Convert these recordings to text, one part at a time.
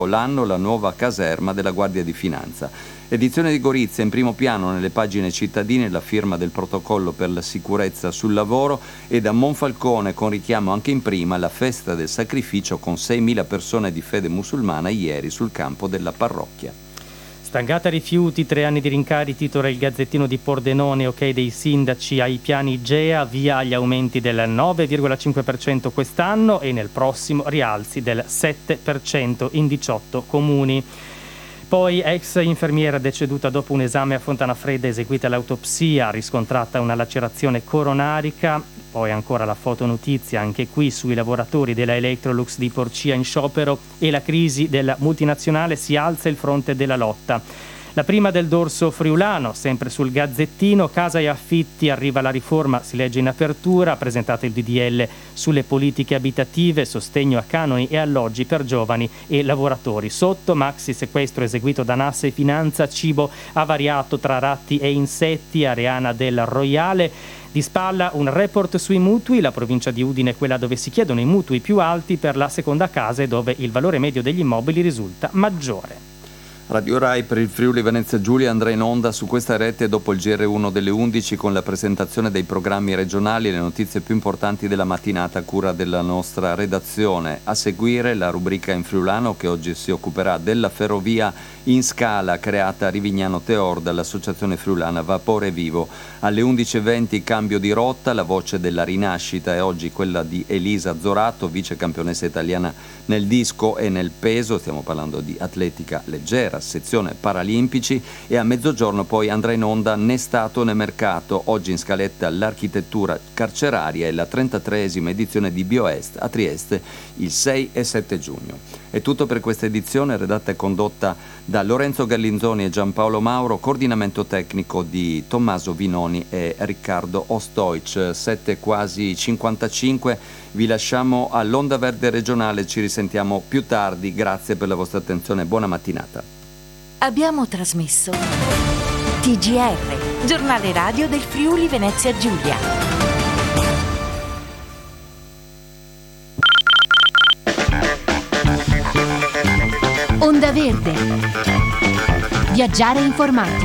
l'anno la nuova caserma della Guardia di Finanza. Edizione di Gorizia, in primo piano nelle pagine cittadine la firma del protocollo per la sicurezza sul lavoro, e da Monfalcone con richiamo anche in prima la festa del sacrificio con 6.000 persone di fede musulmana ieri sul campo della parrocchia. Stangata rifiuti, 3 anni di rincari, titola il Gazzettino di Pordenone, ok dei sindaci ai piani Igea, via agli aumenti del 9,5% quest'anno e nel prossimo rialzi del 7% in 18 comuni. Poi ex infermiera deceduta dopo un esame a Fontana Fredda, eseguita l'autopsia, riscontrata una lacerazione coronarica. Poi ancora la fotonotizia, anche qui sui lavoratori della Electrolux di Porcia in sciopero e la crisi della multinazionale, si alza il fronte della lotta. La prima del dorso friulano, sempre sul Gazzettino, casa e affitti, arriva la riforma, si legge in apertura, presentato il DDL sulle politiche abitative, sostegno a canoni e alloggi per giovani e lavoratori. Sotto, maxi sequestro eseguito da Nasse e Finanza, cibo avariato tra ratti e insetti, Areana del Royale. Di spalla un report sui mutui, la provincia di Udine è quella dove si chiedono i mutui più alti per la seconda casa e dove il valore medio degli immobili risulta maggiore. Radio Rai per il Friuli Venezia Giulia andrà in onda su questa rete dopo il GR1 delle 11 con la presentazione dei programmi regionali e le notizie più importanti della mattinata a cura della nostra redazione. A seguire la rubrica in friulano che oggi si occuperà della ferrovia in scala creata a Rivignano Teor dall'Associazione Friulana Vapore Vivo. Alle 11.20 cambio di rotta, la voce della rinascita è oggi quella di Elisa Zorato, vice campionessa italiana nel disco e nel peso, stiamo parlando di atletica leggera, sezione paralimpici, e a mezzogiorno poi andrà in onda Né Stato né Mercato, oggi in scaletta l'architettura carceraria e la 33esima edizione di BioEst a Trieste il 6 e 7 giugno. È tutto per questa edizione, redatta e condotta da Lorenzo Gallinzoni e Giampaolo Mauro, coordinamento tecnico di Tommaso Vinoni e Riccardo Ostoic. 7 quasi 55, vi lasciamo all'Onda Verde regionale, ci risentiamo più tardi, grazie per la vostra attenzione, buona mattinata. Abbiamo trasmesso TGR, giornale radio del Friuli Venezia Giulia. Onda Verde. Viaggiare informati.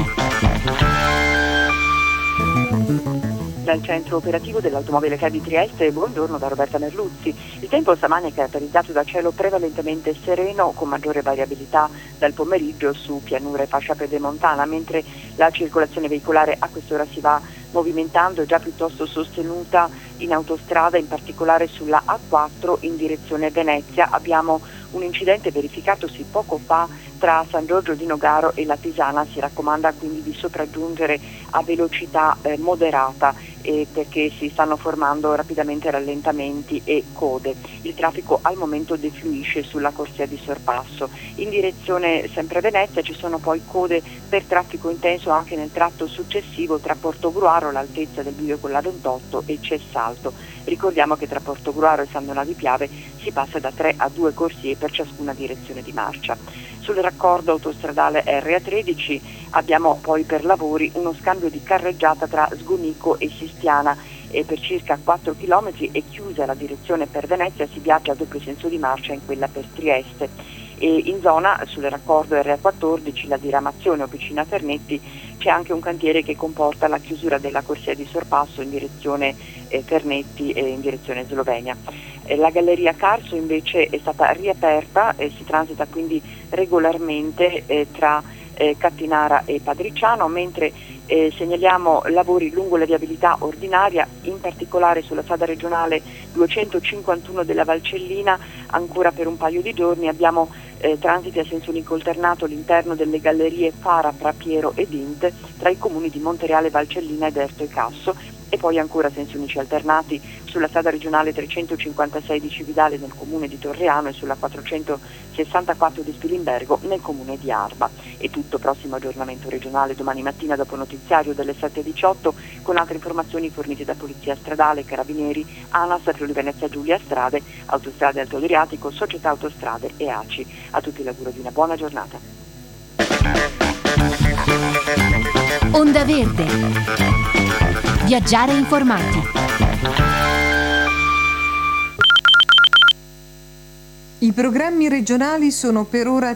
Dal centro operativo dell'automobile CAI di Trieste, buongiorno da Roberta Merluzzi. Il tempo stamane è caratterizzato da cielo prevalentemente sereno con maggiore variabilità dal pomeriggio su pianura e fascia pedemontana, mentre la circolazione veicolare a quest'ora si va movimentando già piuttosto sostenuta in autostrada, in particolare sulla A4 in direzione Venezia. Abbiamo un incidente verificatosi poco fa tra San Giorgio di Nogaro e la Pisana, si raccomanda quindi di sopraggiungere a velocità moderata perché si stanno formando rapidamente rallentamenti e code. Il traffico al momento defluisce sulla corsia di sorpasso. In direzione sempre Venezia ci sono poi code per traffico intenso anche nel tratto successivo tra Portogruaro, all'altezza del bivio con la 28, e Cessalto. Ricordiamo che tra Portogruaro e San Donato di Piave si passa da 3 a 2 corsie per ciascuna direzione di marcia. Sul raccordo autostradale RA13 abbiamo poi per lavori uno scambio di carreggiata tra Sgonico e Sistiana e per circa 4 km è chiusa la direzione per Venezia, si viaggia a doppio senso di marcia in quella per Trieste. E in zona sul raccordo RA14, la diramazione Officina Ternetti, c'è anche un cantiere che comporta la chiusura della corsia di sorpasso in direzione Ternetti e in direzione Slovenia. La galleria Carso invece è stata riaperta e si transita quindi regolarmente tra Cattinara e Padriciano, mentre segnaliamo lavori lungo la viabilità ordinaria, in particolare sulla strada regionale 251 della Valcellina. Ancora per un paio di giorni abbiamo transiti a senso unico alternato all'interno delle gallerie Fara, Prapiero ed Int tra i comuni di Montereale, Valcellina ed Erto e Casso, e poi ancora sensi unici alternati sulla strada regionale 356 di Cividale nel comune di Torreano e sulla 464 di Spilimbergo nel comune di Arba. E tutto, prossimo aggiornamento regionale domani mattina dopo notiziario delle 7:18 con altre informazioni fornite da Polizia Stradale, Carabinieri, ANAS, Friuli Venezia Giulia, Strade, Autostrade Alto Adriatico, Società Autostrade e ACI. A tutti l'auguro di una buona giornata. Onda Verde. Viaggiare informati. I programmi regionali sono per ora